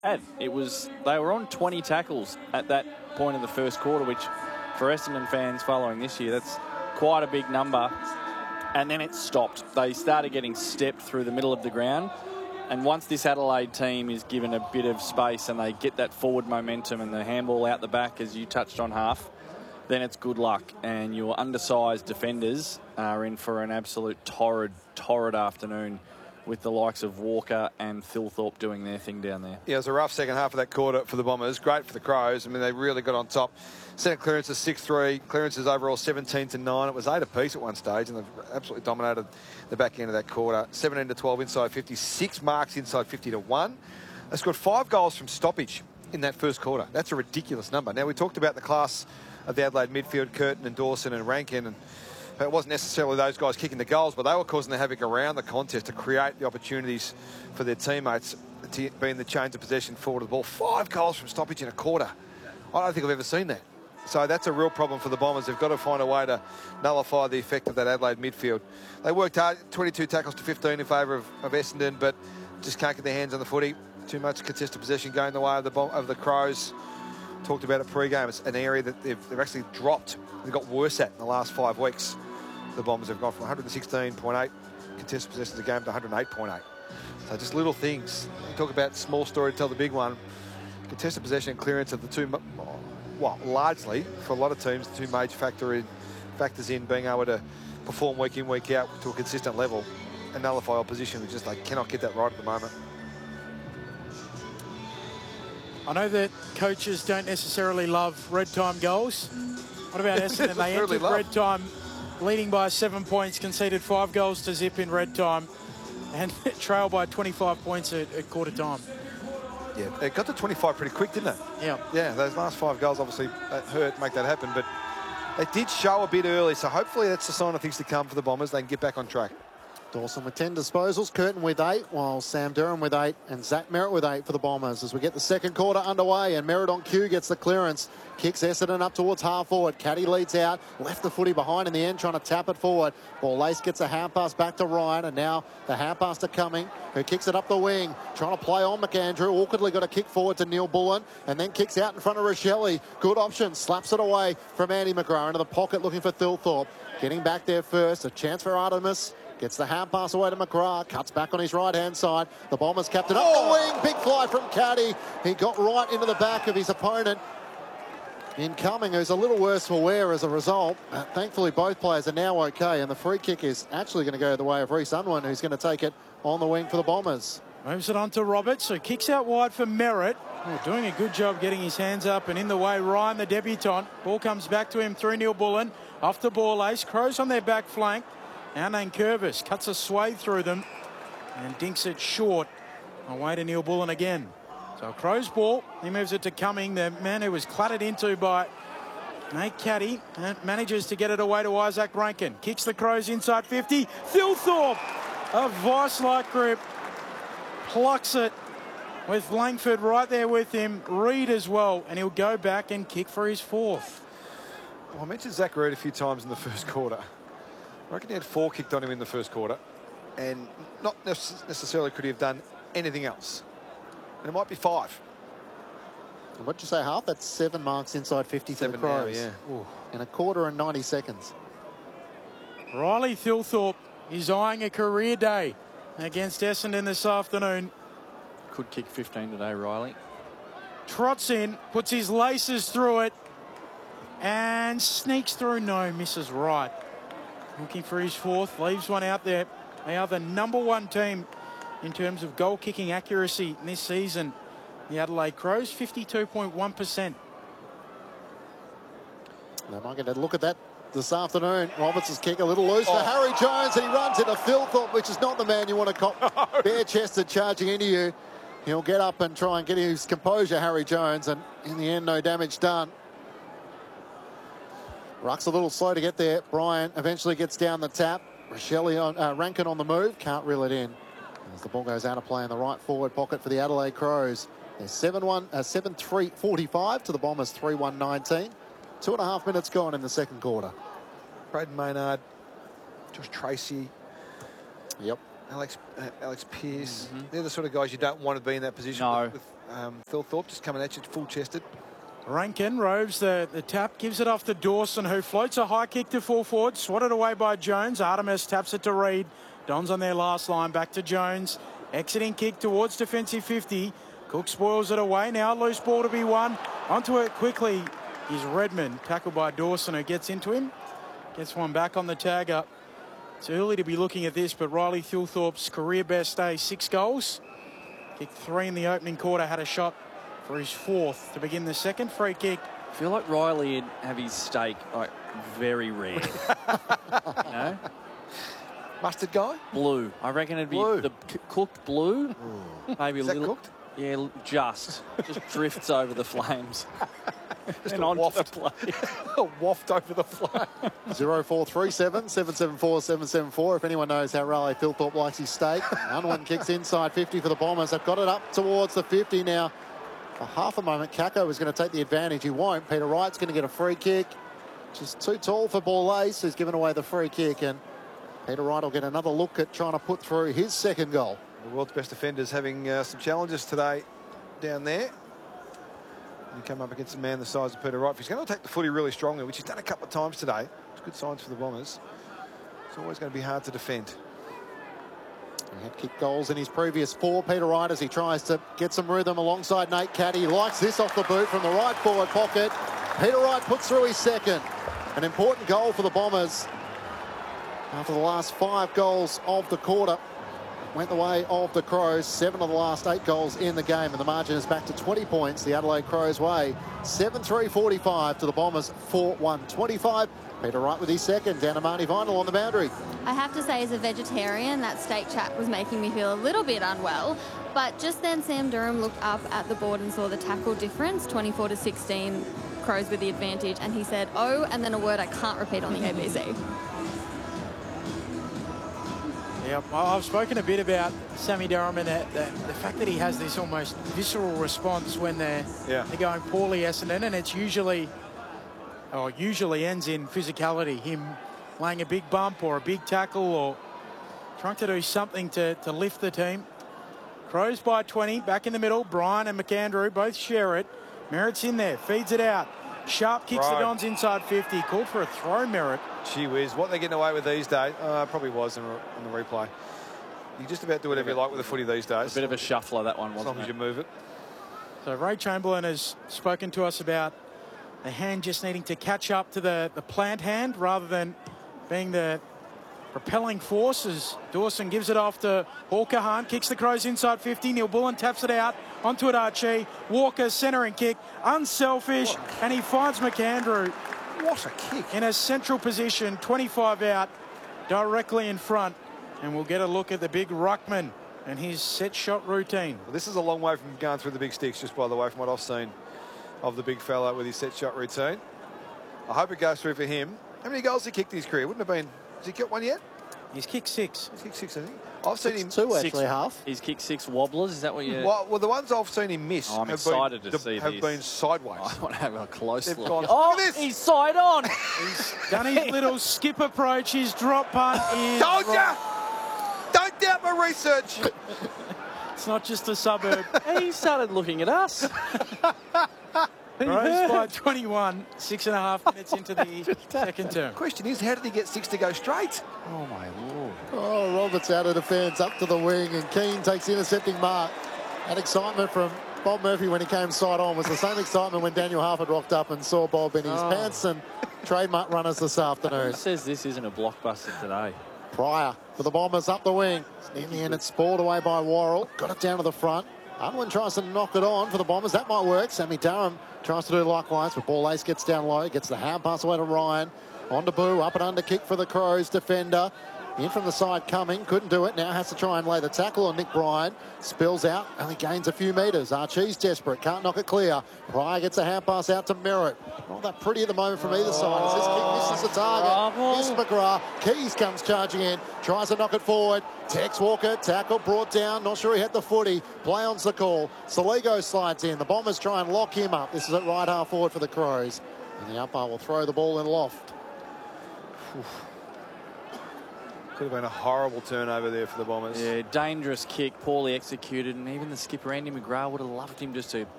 They were on 20 tackles at that point in the first quarter, which for Essendon fans following this year, that's quite a big number. And then it stopped. They started getting stepped through the middle of the ground. And once this Adelaide team is given a bit of space and they get that forward momentum and the handball out the back, as you touched on, Half, then it's good luck. And your undersized defenders are in for an absolute torrid afternoon, with the likes of Walker and Thilthorpe doing their thing down there. Yeah, it was a rough second half of that quarter for the Bombers. Great for the Crows. I mean, they really got on top. Centre clearances 6-3. Clearances overall 17-9. It was 8 apiece at one stage, and they've absolutely dominated the back end of that quarter. 17-12 inside 50. 6 marks inside 50-1. They scored 5 goals from stoppage in that first quarter. That's a ridiculous number. Now, we talked about the class of the Adelaide midfield, Curtin and Dawson and Rankin, and it wasn't necessarily those guys kicking the goals, but they were causing the havoc around the contest to create the opportunities for their teammates to be in the change of possession forward of the ball. 5 goals from stoppage in a quarter. I don't think I've ever seen that. So that's a real problem for the Bombers. They've got to find a way to nullify the effect of that Adelaide midfield. They worked hard, 22 tackles to 15 in favour of Essendon, but just can't get their hands on the footy. Too much contested possession going the way of the Crows. Talked about it pre-game. It's an area that they've actually dropped. They've got worse at in the last 5 weeks. The Bombers have gone from 116.8 contested possessions a game to 108.8. So just little things. You talk about small story to tell the big one. Contested possession and clearance are the two, well, largely, for a lot of teams, the two major factors in being able to perform week in, week out to a consistent level and nullify opposition. They cannot get that right at the moment. I know that coaches don't necessarily love red time goals. What about Essendon? They entered red time leading by 7 points, conceded 5 goals to zip in red time, and trailed by 25 points at quarter time. Yeah, it got to 25 pretty quick, didn't it? Yeah. Yeah, those last 5 goals obviously hurt, make that happen, but they did show a bit early, so hopefully that's a sign of things to come for the Bombers. They can get back on track. Dawson with 10 disposals, Curtin with 8, while Sam Durham with 8 and Zach Merritt with 8 for the Bombers as we get the second quarter underway, and Merritt on cue gets the clearance, kicks Essendon up towards half forward. Caddy leads out, left the footy behind in the end, trying to tap it forward. Ball Lace gets a hand pass back to Ryan, and now the hand pass to Cumming, who kicks it up the wing, trying to play on McAndrew. Awkwardly got a kick forward to Neil Bullen, and then kicks out in front of Rochelle. Good option, slaps it away from Andy McGrath into the pocket looking for Thilthorpe. Getting back there first, a chance for Artemis. Gets the hand pass away to McGrath, cuts back on his right-hand side. The Bombers captain up the wing, big fly from Caddy. He got right into the back of his opponent in Cumming, who's a little worse for wear as a result. Thankfully, both players are now okay, and the free kick is actually going to go the way of Reece Unwin, who's going to take it on the wing for the Bombers. Moves it on to Roberts, who kicks out wide for Merritt. Doing a good job getting his hands up and in the way. Ryan, the debutant. Ball comes back to him through Neil Bullen. Off the ball ace. Crows on their back flank. Our name Curvis cuts a swathe through them and dinks it short. Away to Neil Bullen again. So Crows ball. He moves it to Cumming, the man who was clattered into by Nate Caddy, and manages to get it away to Isaac Rankin. Kicks the Crows inside 50. Thilthorpe, a vice-like grip, plucks it with Langford right there with him. Reid as well, and he'll go back and kick for his 4th. Well, I mentioned Zach Reid a few times in the first quarter. I reckon he had 4 kicked on him in the first quarter, and not necessarily could he have done anything else. And it might be 5. What'd you say, Half? That's 7 marks inside 50 for the Crows. Now, yeah. Ooh, in a quarter and 90 seconds. Riley Thilthorpe is eyeing a career day against Essendon this afternoon. Could kick 15 today, Riley. Trots in, puts his laces through it, and sneaks through. No, misses right. Looking for his 4th, leaves one out there. They are the #1 team in terms of goal kicking accuracy this season. The Adelaide Crows, 52.1%. They might get a look at that this afternoon. Roberts' kick a little loose for Harry Jones, and he runs into Thilthorpe, which is not the man you want to cop bare-chested charging into you. He'll get up and try and get his composure, Harry Jones, and in the end, no damage done. Ruck's a little slow to get there. Bryan eventually gets down the tap. Rankin on the move. Can't reel it in as the ball goes out of play in the right forward pocket for the Adelaide Crows. They're 7-3-45 to the Bombers 3-1-19. 2.5 minutes gone in the second quarter. Braden Maynard, Josh Tracy. Yep. Alex Pearce. They're the sort of guys you don't want to be in that position. No. With Phil Thorpe just coming at you full-chested. Rankin roves the tap, gives it off to Dawson, who floats a high kick to full forward, swatted away by Jones. Artemis taps it to Reed. Don's on their last line, back to Jones. Exiting kick towards defensive 50. Cook spoils it away. Now loose ball to be won. Onto it quickly is Redmond, tackled by Dawson, who gets into him. Gets one back on the tag up. It's early to be looking at this, but Riley Thilthorpe's career best day, 6 goals. Kicked 3 in the opening quarter, had a shot for his 4th to begin the second. Free kick. I feel like Riley would have his steak like very rare. You know? Mustard guy? Blue. I reckon it'd be Blue. the cooked blue. Maybe Is a that little. cooked? Yeah, just drifts over the flames. Just and a onto waft. the plate. A waft over the flame. 0437 774 774. If anyone knows how Riley Thilthorpe likes his steak. Unwin kicks inside 50 for the Bombers. They've got it up towards the 50 now. For half a moment, Kako was going to take the advantage. He won't. Peter Wright's going to get a free kick. Just too tall for Ball Ace, who's given away the free kick. And Peter Wright will get another look at trying to put through his second goal. The world's best defenders having some challenges today down there. You come up against a man the size of Peter Wright. If he's going to attack the footy really strongly, which he's done a couple of times today, it's good signs for the Bombers. It's always going to be hard to defend. He had kicked goals in his previous 4. Peter Wright, as he tries to get some rhythm alongside Nate Caddy. He likes this off the boot from the right forward pocket. Peter Wright puts through his second. An important goal for the Bombers. After the last 5 goals of the quarter, went the way of the Crows. 7 of the last 8 goals in the game, and the margin is back to 20 points the Adelaide Crows way. 7-3-45 to the Bombers 4-1-25. Peter Wright with his second. Danamani Vinyl on the boundary. I have to say, as a vegetarian, that steak chat was making me feel a little bit unwell. But just then, Sam Durham looked up at the board and saw the tackle difference, 24-16, Crows with the advantage, and he said, "Oh," and then a word I can't repeat on the ABC. Yeah, I've spoken a bit about Sammy Durham and the fact that he has this almost visceral response when they're going poorly, Essendon, and it's usually ends in physicality, him laying a big bump or a big tackle or trying to do something to lift the team. Crows by 20, back in the middle. Bryan and McAndrew both share it. Merritt's in there, feeds it out. Sharp kicks the Dons inside 50. Called for a throw, Merritt. Gee whiz, what they're getting away with these days, probably was on the replay. You just about do whatever you like with the footy these days. A bit of a shuffler, that one, as wasn't long as it? you move it. So Ray Chamberlain has spoken to us about the hand just needing to catch up to the plant hand rather than being the propelling force, as Dawson gives it off to Hawker. Hunt kicks the Crows inside 50. Neil Bullen taps it out onto it. Archie Walker centering kick, unselfish, and he finds McAndrew. What a kick. In a central position, 25 out, directly in front. And we'll get a look at the big ruckman and his set shot routine. Well, this is a long way from going through the big sticks, just by the way, from what I've seen of the big fella with his set shot routine. I hope it goes through for him. How many goals he kicked in his career? Wouldn't have been. Has he kicked one yet? He's kicked 6. He's kicked 6, I think. I've seen him 2 actually, half. He's kicked 6 wobblers. Is that what you? Well, the ones I've seen him miss I'm have excited been, to see have this. been sideways. I want to have a close They've look. gone, Oh, look at this. he's side on. He's done his little skip approach. His drop punt is... Told ya! Don't doubt my research. It's not just a suburb. He started looking at us. Crows by 21, 6.5 minutes into the second term. Question is, how did he get 6 to go straight? Oh, my Lord. Oh, Roberts out of defence, up to the wing, and Keane takes the intercepting mark. That excitement from Bob Murphy when he came side on was the same excitement when Daniel Harford rocked up and saw Bob in his pants and trademark runners this afternoon. Who says this isn't a blockbuster today? Pryor for the Bombers up the wing. In the end, it's spoiled away by Worrell. Got it down to the front. Unwin tries to knock it on for the Bombers. That might work. Sammy Durham tries to do likewise, but Ball Ace gets down low. Gets the hand pass away to Ryan. On to Boo. Up and under kick for the Crows. Defender. In from the side coming. Couldn't do it. Now has to try and lay the tackle on Nick Bryan. Spills out. Only gains a few metres. Archie's desperate. Can't knock it clear. Pryor gets a hand pass out to Merritt. Not that pretty at the moment from either side. As this kick misses the target. Here's McGrath. Keys comes charging in. Tries to knock it forward. Tex Walker. Tackle brought down. Not sure he had the footy. Play on's the call. Saligo slides in. The Bombers try and lock him up. This is at right half forward for the Crows. And the umpire will throw the ball in loft. Could have been a horrible turnover there for the Bombers. Yeah, dangerous kick, poorly executed, and even the skipper, Andy McGrath, would have loved him just to